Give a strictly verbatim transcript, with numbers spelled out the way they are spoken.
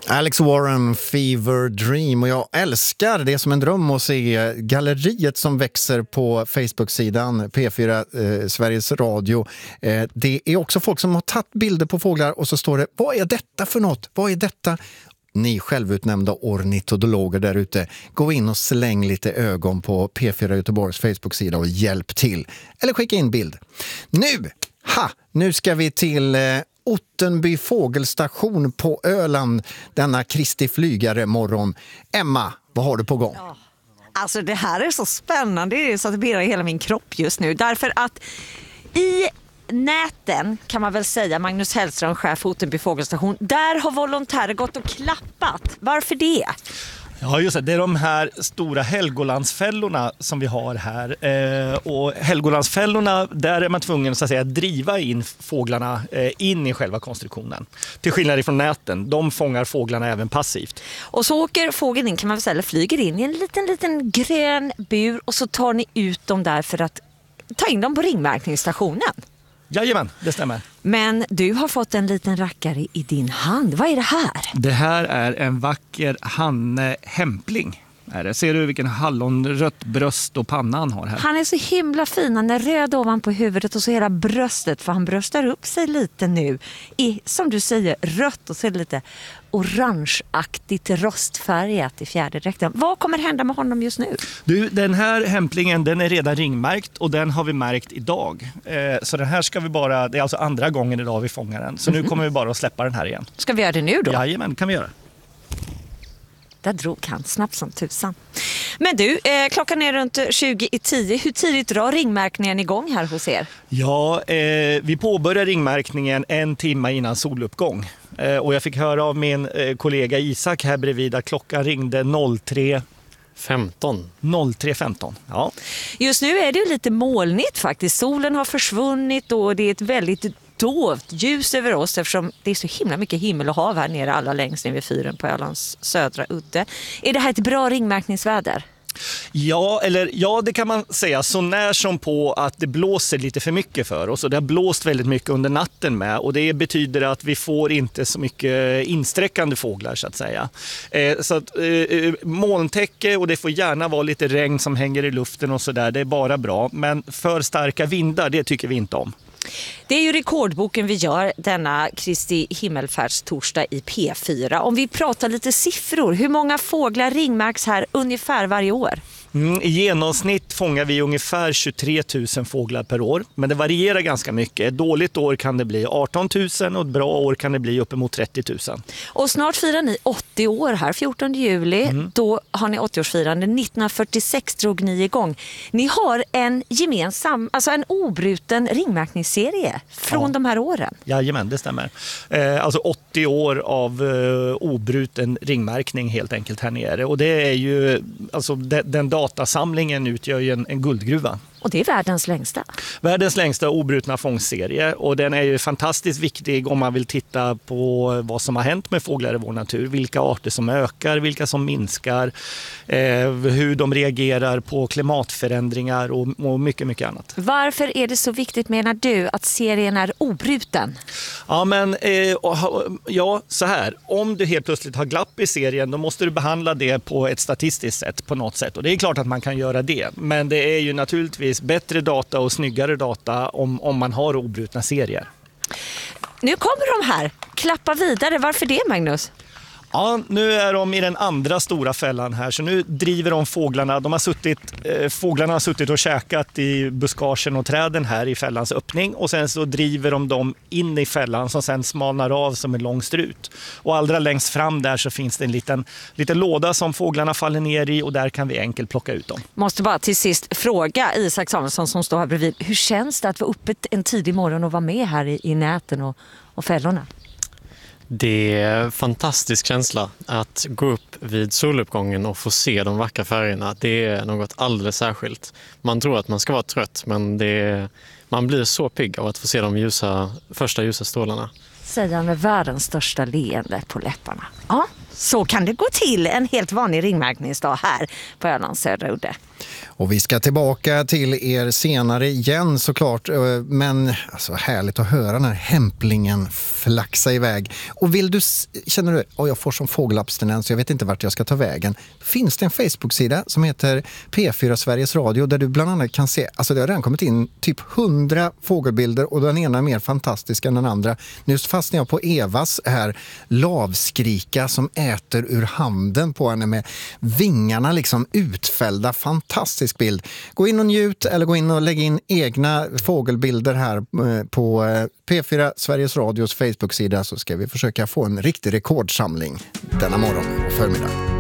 Alex Warren, Fever Dream, och jag älskar det som en dröm att se galleriet som växer på Facebook-sidan P fyra eh, Sveriges Radio. Eh, det är också folk som har tagit bilder på fåglar och så står det, vad är detta för något? Vad är detta? Ni självutnämnda ornitologer där ute, gå in och släng lite ögon på P fyra Göteborgs Facebook-sida och hjälp till. Eller skicka in bild. Nu, ha, nu ska vi till eh, Ottenby fågelstation på Öland denna Kristi flygare morgon. Emma, vad har du på gång? Ja. Alltså det här är så spännande, det är så att det birrar i hela min kropp just nu. Därför att i näten kan man väl säga, Magnus Hellström, chef för Ottenby fågelstation, där har volontärer gått och klappat. Varför det? Ja just det, det är de här stora Helgolandsfällorna som vi har här. Eh, och Helgolandsfällorna, där är man tvungen så att säga, driva in fåglarna eh, in i själva konstruktionen. Till skillnad från näten, de fångar fåglarna även passivt. Och så åker fågeln in, kan man väl säga, eller flyger in i en liten, liten grön bur och så tar ni ut dem där för att ta in dem på ringmärkningsstationen. Jajamän, det stämmer. Men du har fått en liten rackare i din hand. Vad är det här? Det här är en vacker Hanne Hämpling. Är det. Ser du vilken hallonrött bröst och panna han har här? Han är så himla fin. Han är röd ovan på huvudet och så hela bröstet. För han bröstar upp sig lite nu. I, som du säger, rött och så är det lite orangeaktigt rostfärgat i fjäderdräkten. Vad kommer hända med honom just nu? Du, den här hämplingen, den är redan ringmärkt och den har vi märkt idag. Eh, så den här ska vi bara, det är alltså andra gången idag vi fångar den. Så nu kommer vi bara att släppa den här igen. Ska vi göra det nu då? Jajamän, kan vi göra. Där drog han snabbt som tusan. Men du, eh, klockan är runt tjugo i tio. Hur tidigt drar ringmärkningen igång här hos er? Ja, eh, vi påbörjar ringmärkningen en timme innan soluppgång. Eh, och jag fick höra av min eh, kollega Isak här bredvid att klockan ringde tre femton. tre femton, ja. Just nu är det ju lite molnigt faktiskt. Solen har försvunnit och det är ett väldigt dovt ljus över oss eftersom det är så himla mycket himmel och hav här nere alla längst ner vid fyren på Ölands södra udde. Är det här ett bra ringmärkningsväder? Ja, eller ja, det kan man säga så när som på att det blåser lite för mycket för oss och det har blåst väldigt mycket under natten med och det betyder att vi får inte så mycket insträckande fåglar så att säga. Eh, så att eh, molntäcke och det får gärna vara lite regn som hänger i luften och sådär, det är bara bra, men för starka vindar, det tycker vi inte om. Det är ju rekordboken vi gör denna Kristi himmelfärdstorsdag i P fyra. Om vi pratar lite siffror, hur många fåglar ringmärks här ungefär varje år? Mm, I genomsnitt fångar vi ungefär tjugotre tusen fåglar per år. Men det varierar ganska mycket. Ett dåligt år kan det bli arton tusen och ett bra år kan det bli uppemot trettio tusen. Och snart firar ni åttio år här, fjortonde juli. Mm. Då har ni åttioårsfirande. nittonhundrafyrtiosex drog ni igång. Ni har en gemensam, alltså en obruten ringmärkningsserie från ja. de här åren. Jajamän, det stämmer. Eh, alltså åttio år av eh, obruten ringmärkning helt enkelt här nere. Och det är ju, alltså de, den datasamlingen utgör ju en, en guldgruva. Och det är världens längsta. Världens längsta obrutna fångstserie och den är ju fantastiskt viktig om man vill titta på vad som har hänt med fåglar i vår natur. Vilka arter som ökar, vilka som minskar, eh, hur de reagerar på klimatförändringar och, och mycket, mycket annat. Varför är det så viktigt menar du att serien är obruten? Ja, men eh, ja, så här. Om du helt plötsligt har glapp i serien då måste du behandla det på ett statistiskt sätt på något sätt och det är klart att man kan göra det. Men det är ju naturligtvis bättre data och snyggare data om, om man har obrutna serier. Nu kommer de här. Klappa vidare. Varför det, Magnus? Ja, nu är de i den andra stora fällan här så nu driver de fåglarna. De har suttit, eh, fåglarna har suttit och käkat i buskagen och träden här i fällans öppning och sen så driver de dem in i fällan som sen smalnar av som en lång strut. Och allra längst fram där så finns det en liten, liten låda som fåglarna faller ner i och där kan vi enkelt plocka ut dem. Måste bara till sist fråga Isak Samuelsson som står här bredvid. Hur känns det att vara uppe en tidig morgon och vara med här i, i näten och, och fällorna? Det är en fantastisk känsla att gå upp vid soluppgången och få se de vackra färgerna. Det är något alldeles särskilt. Man tror att man ska vara trött men det är, man blir så pigg av att få se de ljusa, första ljusa strålarna. Säger han med världens största leende på läpparna. Ja, så kan det gå till en helt vanlig ringmärkningsdag här på Ölands södra udde. Och vi ska tillbaka till er senare igen såklart, men alltså härligt att höra den här hämplingen flaxa iväg. Och vill du, känner du, oh, jag får som fågelabstinens, jag vet inte vart jag ska ta vägen. Finns det en Facebook-sida som heter P fyra Sveriges Radio där du bland annat kan se, alltså det har redan kommit in typ hundra fågelbilder och den ena är mer fantastisk än den andra. Nu fastnar jag på Evas här lavskrika som äter ur handen på henne med vingarna liksom utfällda, fantastisk bild. Gå in och njut eller gå in och lägg in egna fågelbilder här på P fyra Sveriges Radios Facebook-sida så ska vi försöka få en riktig rekordsamling denna morgon och förmiddag.